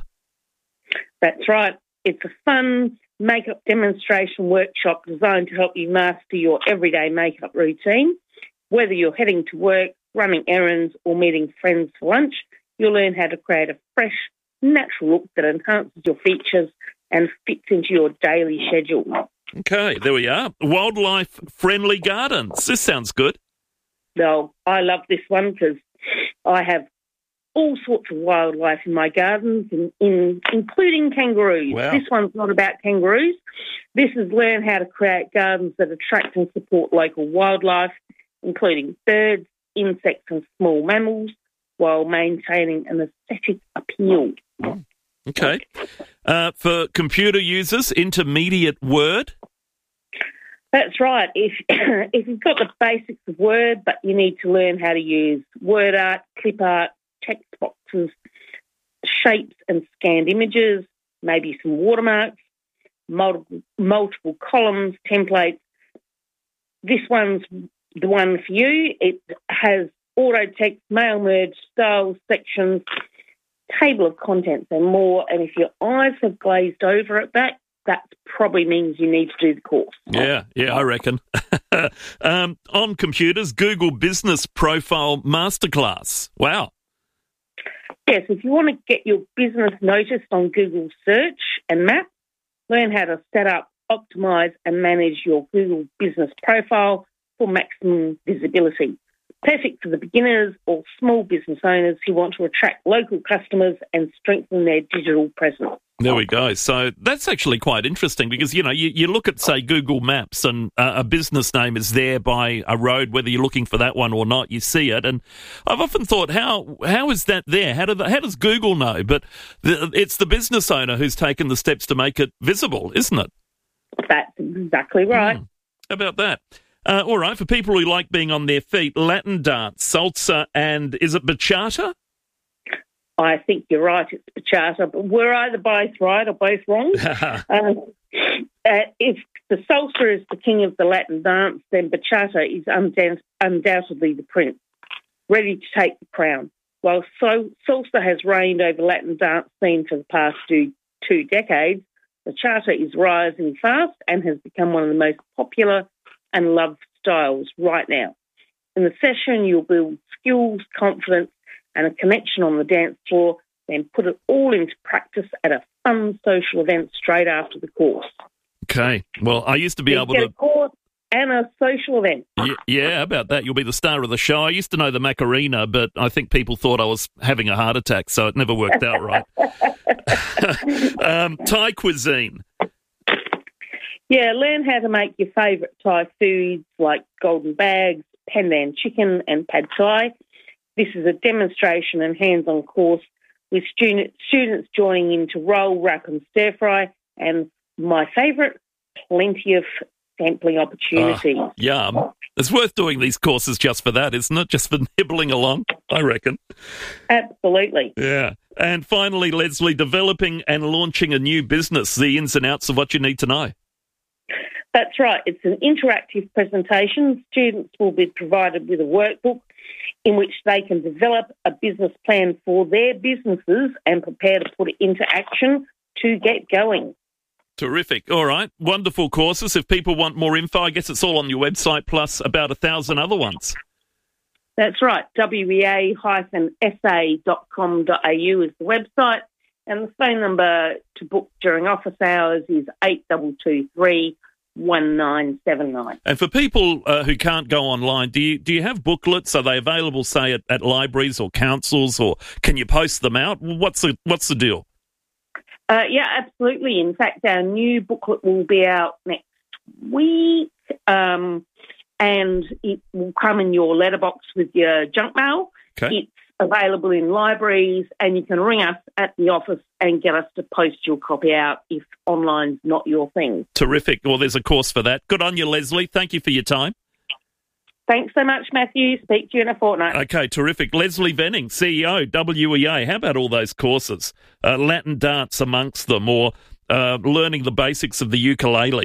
That's right. It's a fun makeup demonstration workshop designed to help you master your everyday makeup routine. Whether you're heading to work, running errands, or meeting friends for lunch, you'll learn how to create a fresh, natural look that enhances your features and fits into your daily schedule. Okay, there we are. Wildlife-friendly gardens. This sounds good. No, I love this one because I have all sorts of wildlife in my gardens, in, in, including kangaroos. Wow. This one's not about kangaroos. This is learn how to create gardens that attract and support local wildlife, including birds, insects and small mammals, while maintaining an aesthetic appeal. Okay. Uh, for computer users, intermediate Word. That's right. If if you've got the basics of Word, but you need to learn how to use word art, clip art, text boxes, shapes and scanned images, maybe some watermarks, multiple, multiple columns, templates, this one's the one for you. It has auto text, mail merge, styles, sections, table of contents and more. And if your eyes have glazed over at that, that probably means you need to do the course. Yeah, yeah, I reckon. um, on computers, Google Business Profile Masterclass. Wow. Yes, if you want to get your business noticed on Google Search and Map, learn how to set up, optimise and manage your Google Business Profile for maximum visibility. Perfect for the beginners or small business owners who want to attract local customers and strengthen their digital presence. There we go. So that's actually quite interesting because, you know, you, you look at, say, Google Maps and uh, a business name is there by a road, whether you're looking for that one or not, you see it. And I've often thought, how how is that there? How, do the, how does Google know? But the, it's the business owner who's taken the steps to make it visible, isn't it? That's exactly right. Mm. How about that? Uh, all right, for people who like being on their feet, Latin dance, salsa, and is it bachata? I think you're right, it's bachata, but we're either both right or both wrong. uh, uh, if the salsa is the king of the Latin dance, then bachata is undoubt- undoubtedly the prince, ready to take the crown. While so- salsa has reigned over Latin dance scene for the past two, two decades, bachata is rising fast and has become one of the most popular and loved styles right now. In the session, you'll build skills, confidence, and a connection on the dance floor, then put it all into practice at a fun social event straight after the course. Okay. Well, I used to be you able get to... a course and a social event. Yeah, yeah, how about that? You'll be the star of the show. I used to know the Macarena, but I think people thought I was having a heart attack, so it never worked out right. um, Thai cuisine. Yeah, learn how to make your favourite Thai foods like golden bags, pandan chicken and pad Thai. This is a demonstration and hands-on course with student, students joining in to roll, wrap and stir-fry, and my favourite, plenty of sampling opportunities. Uh, yum. It's worth doing these courses just for that, isn't it? Just for nibbling along, I reckon. Absolutely. Yeah. And finally, Leslie, developing and launching a new business, the ins and outs of what you need to know. That's right. It's an interactive presentation. Students will be provided with a workbook in which they can develop a business plan for their businesses and prepare to put it into action to get going. Terrific. All right. Wonderful courses. If people want more info, I guess it's all on your website, plus about a thousand other ones. That's right. W E A S A dot com dot A U is the website, and the phone number to book during office hours is eight two two three, one nine seven nine. And for people uh, who can't go online, do you do you have booklets? Are they available, say, at, at libraries or councils, or can you post them out? What's the what's the deal? Uh, yeah, absolutely. In fact, our new booklet will be out next week, um, and it will come in your letterbox with your junk mail. Okay. It's available in libraries, and you can ring us at the office and get us to post your copy out if online's not your thing. Terrific. Well, there's a course for that. Good on you, Leslie. Thank you for your time. Thanks so much, Matthew. Speak to you in a fortnight. Okay, terrific. Leslie Venning, C E O, W E A. How about all those courses? Uh, Latin dance amongst them, or uh, learning the basics of the ukulele.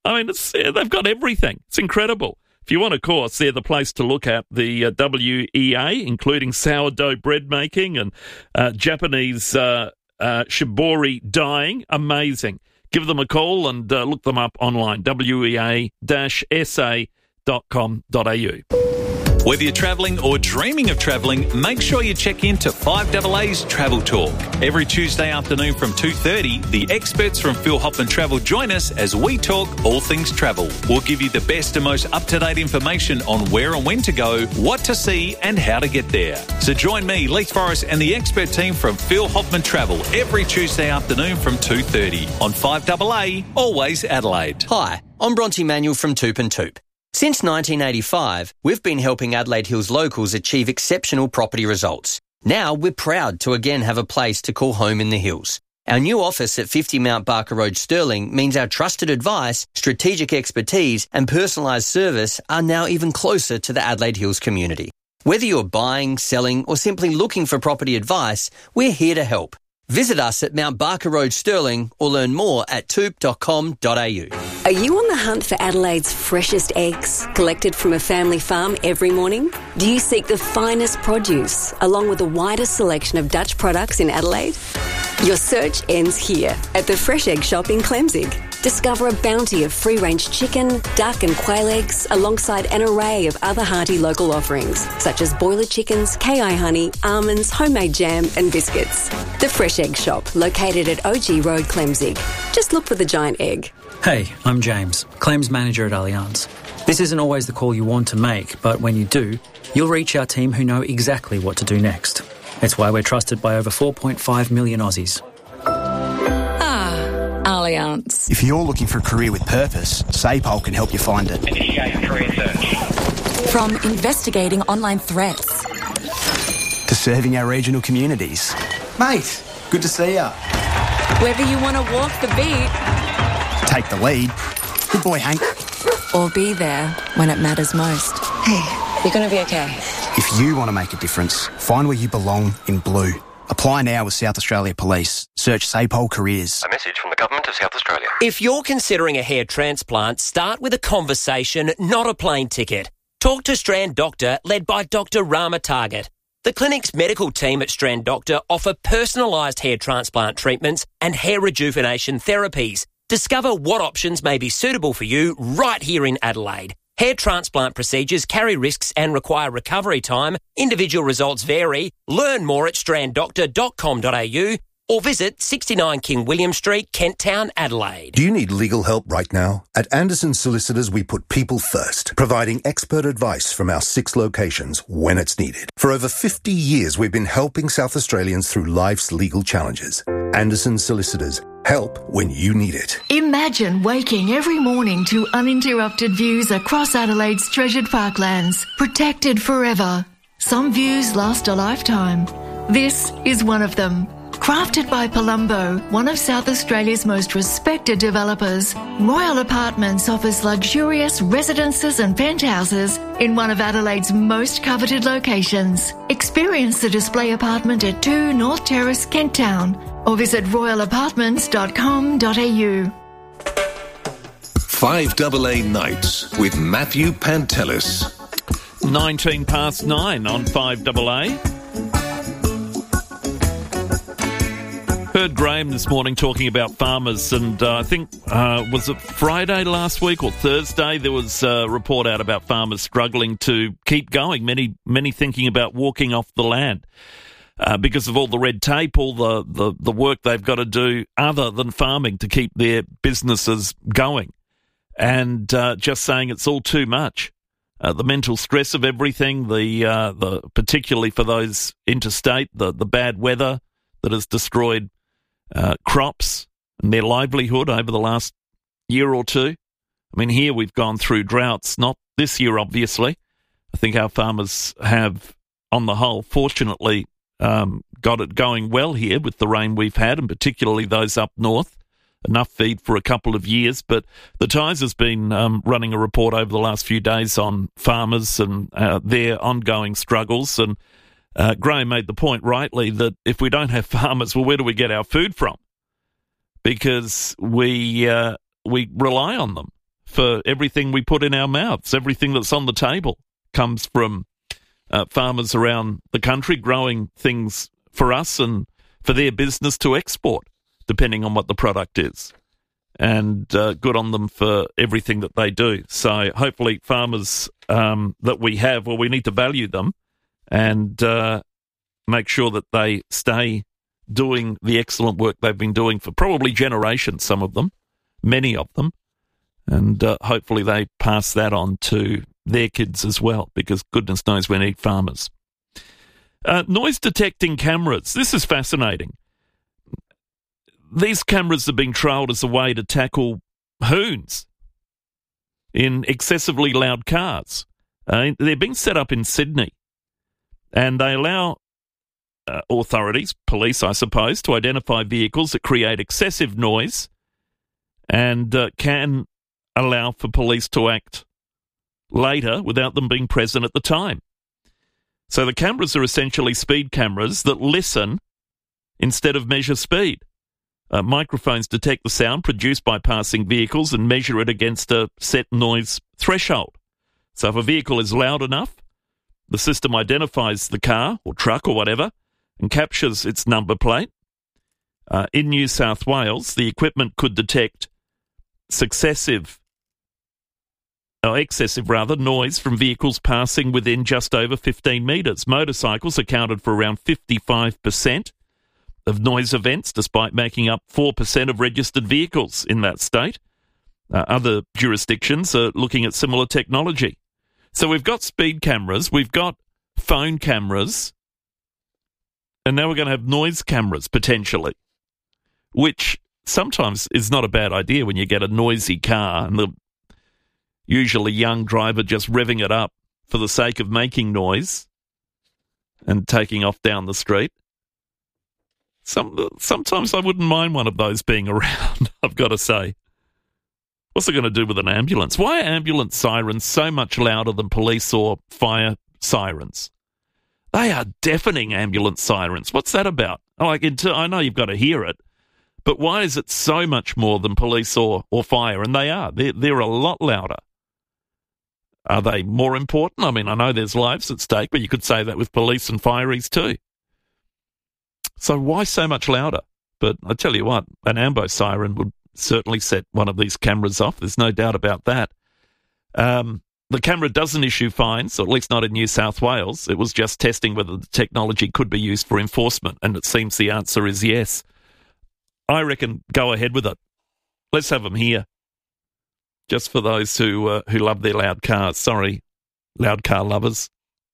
I mean, it's, they've got everything. It's incredible. If you want a course, they're the place to look at. The uh, W E A, including sourdough bread making and uh, Japanese uh, uh, shibori dyeing. Amazing. Give them a call and uh, look them up online, w e a dash s a dot com dot a u. Whether you're travelling or dreaming of travelling, make sure you check in to five A A's Travel Talk. Every Tuesday afternoon from two thirty, the experts from Phil Hoffman Travel join us as we talk all things travel. We'll give you the best and most up-to-date information on where and when to go, what to see and how to get there. So join me, Leith Forrest and the expert team from Phil Hoffman Travel every Tuesday afternoon from two thirty on five A A, always Adelaide. Hi, I'm Bronte Manuel from Toop and Toop. Since nineteen eighty-five, we've been helping Adelaide Hills locals achieve exceptional property results. Now we're proud to again have a place to call home in the hills. Our new office at fifty Mount Barker Road, Stirling, means our trusted advice, strategic expertise and personalised service are now even closer to the Adelaide Hills community. Whether you're buying, selling or simply looking for property advice, we're here to help. Visit us at Mount Barker Road, Stirling, or learn more at toop dot com dot a u. Are you on the hunt for Adelaide's freshest eggs, collected from a family farm every morning? Do you seek the finest produce, along with the widest selection of Dutch products in Adelaide? Your search ends here, at the Fresh Egg Shop in Clemzig. Discover a bounty of free-range chicken, duck and quail eggs, alongside an array of other hearty local offerings, such as boiler chickens, K I honey, almonds, homemade jam and biscuits. The Fresh Egg Shop, located at O G Road, Clemzig. Just look for the giant egg. Hey, I'm James, Claims Manager at Allianz. This isn't always the call you want to make, but when you do, you'll reach our team who know exactly what to do next. It's why we're trusted by over four point five million Aussies. Allianz. If you're looking for a career with purpose, SAPOL can help you find it. Initiate career search. From investigating online threats to serving our regional communities. Mate, good to see ya. Whether you want to walk the beat, take the lead. Good boy, Hank. Or be there when it matters most. Hey, you're going to be okay. If you want to make a difference, find where you belong in blue. Apply now with South Australia Police. Search SAPOL Careers. A message from the Government of South Australia. If you're considering a hair transplant, start with a conversation, not a plane ticket. Talk to Strand Doctor, led by Doctor Rama Target. The clinic's medical team at Strand Doctor offer personalised hair transplant treatments and hair rejuvenation therapies. Discover what options may be suitable for you right here in Adelaide. Hair transplant procedures carry risks and require recovery time. Individual results vary. Learn more at strand doctor dot com dot a u or visit sixty-nine King William Street, Kent Town, Adelaide. Do you need legal help right now? At Anderson Solicitors, we put people first, providing expert advice from our six locations when it's needed. For over fifty years, we've been helping South Australians through life's legal challenges. Anderson Solicitors. Help when you need it. Imagine waking every morning to uninterrupted views across Adelaide's treasured parklands, protected forever. Some views last a lifetime. This is one of them. Crafted by Palumbo, one of South Australia's most respected developers, Royal Apartments offers luxurious residences and penthouses in one of Adelaide's most coveted locations. Experience the display apartment at two North Terrace, Kent Town, or visit royal apartments dot com dot a u. five A A Nights with Matthew Pantelis. nineteen past nine on five A A. Heard Graham this morning talking about farmers, and uh, I think, uh, was it Friday last week or Thursday, there was a report out about farmers struggling to keep going, many many thinking about walking off the land uh, because of all the red tape, all the, the, the work they've got to do other than farming to keep their businesses going, and uh, just saying it's all too much. Uh, the mental stress of everything, the uh, the particularly for those interstate, the, the bad weather that has destroyed Uh, crops and their livelihood over the last year or two. I mean, here we've gone through droughts, not this year, obviously. I think our farmers have, on the whole, fortunately um, got it going well here with the rain we've had, and particularly those up north. Enough feed for a couple of years, but the Times has been um, running a report over the last few days on farmers and uh, their ongoing struggles, and Uh, Graham made the point rightly that if we don't have farmers, well, where do we get our food from? Because we uh, we rely on them for everything we put in our mouths. Everything that's on the table comes from uh, farmers around the country growing things for us and for their business to export, depending on what the product is. And uh, good on them for everything that they do. So hopefully farmers um, that we have, well, we need to value them and uh, make sure that they stay doing the excellent work they've been doing for probably generations, some of them, many of them. And uh, hopefully they pass that on to their kids as well, because goodness knows we need farmers. Uh, noise detecting cameras. This is fascinating. These cameras have been trialled as a way to tackle hoons in excessively loud cars. Uh, they're being set up in Sydney, and they allow uh, authorities, police I suppose, to identify vehicles that create excessive noise and uh, can allow for police to act later without them being present at the time. So the cameras are essentially speed cameras that listen instead of measure speed. Uh, microphones detect the sound produced by passing vehicles and measure it against a set noise threshold. So if a vehicle is loud enough, the system identifies the car or truck or whatever and captures its number plate. Uh, in New South Wales, the equipment could detect successive, or excessive rather, noise from vehicles passing within just over fifteen metres. Motorcycles accounted for around fifty-five percent of noise events, despite making up four percent of registered vehicles in that state. Uh, other jurisdictions are looking at similar technology. So we've got speed cameras, we've got phone cameras, and now we're going to have noise cameras, potentially, which sometimes is not a bad idea when you get a noisy car and the usually young driver just revving it up for the sake of making noise and taking off down the street. Some, sometimes I wouldn't mind one of those being around, I've got to say. What's it going to do with an ambulance? Why are ambulance sirens so much louder than police or fire sirens? They are deafening, ambulance sirens. What's that about? Like, I know you've got to hear it, but why is it so much more than police or, or fire? And they are. They're, they're a lot louder. Are they more important? I mean, I know there's lives at stake, but you could say that with police and fireys too. So why so much louder? But I tell you what, an ambo siren would certainly set one of these cameras off. There's no doubt about that. Um, the camera doesn't issue fines, or at least not in New South Wales. It was just testing whether the technology could be used for enforcement, and it seems the answer is yes. I reckon go ahead with it. Let's have them here. Just for those who uh, who love their loud cars. Sorry, loud car lovers.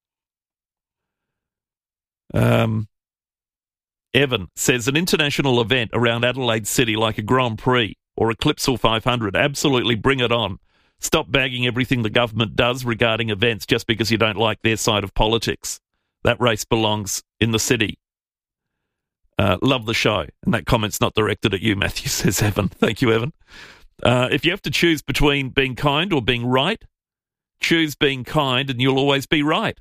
Um... Evan says an international event around Adelaide City like a Grand Prix or a Clipsal five hundred, absolutely bring it on. Stop bagging everything the government does regarding events just because you don't like their side of politics. That race belongs in the city. Uh, love the show. And that comment's not directed at you, Matthew, says Evan. Thank you, Evan. Uh, if you have to choose between being kind or being right, choose being kind and you'll always be right.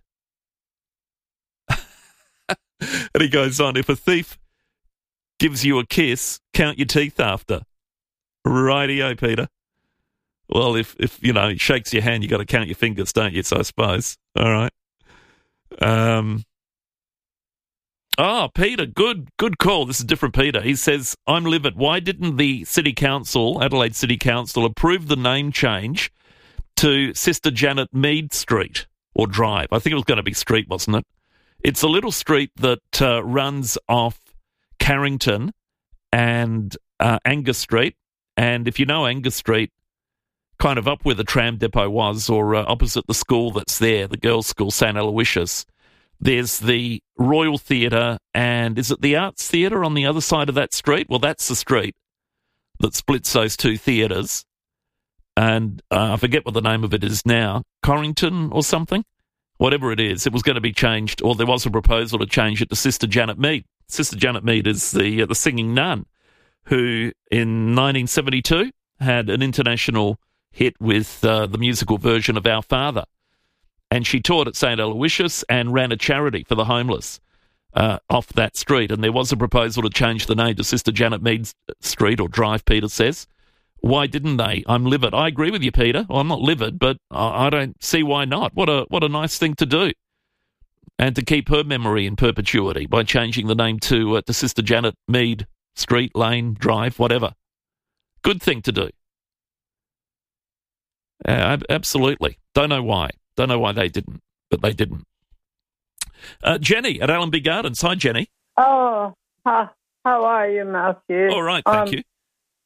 And he goes on, if a thief gives you a kiss, count your teeth after. Rightio, Peter. Well, if, if you know, he shakes your hand, you got to count your fingers, don't you? So I suppose. All right. Um. Oh, Peter, good good call. This is different Peter. He says, I'm livid. Why didn't the City Council, Adelaide City Council, approve the name change to Sister Janet Mead Street or Drive? I think it was going to be street, wasn't it? It's a little street that uh, runs off Carrington and uh, Angus Street. And if you know Angus Street, kind of up where the tram depot was, or uh, opposite the school that's there, the girls' school, Saint Aloysius, there's the Royal Theatre and is it the Arts Theatre on the other side of that street? Well, that's the street that splits those two theatres. And uh, I forget what the name of it is now, Corrington or something? Whatever it is, it was going to be changed, or there was a proposal to change it to Sister Janet Mead. Sister Janet Mead is the uh, the singing nun who, in nineteen seventy-two, had an international hit with uh, the musical version of Our Father. And she taught at Saint Aloysius and ran a charity for the homeless uh, off that street. And there was a proposal to change the name to Sister Janet Mead Street, or Drive, Peter says, Why didn't they? I'm livid. I agree with you, Peter. Well, I'm not livid, but I, I don't see why not. What a what a nice thing to do. And to keep her memory in perpetuity by changing the name to, uh, to Sister Janet Mead Street, Lane, Drive, whatever. Good thing to do. Uh, absolutely. Don't know why. Don't know why they didn't, but they didn't. Uh, Jenny at Allenby Gardens. Hi, Jenny. Oh, how, how are you, Matthew? All right, thank um, you.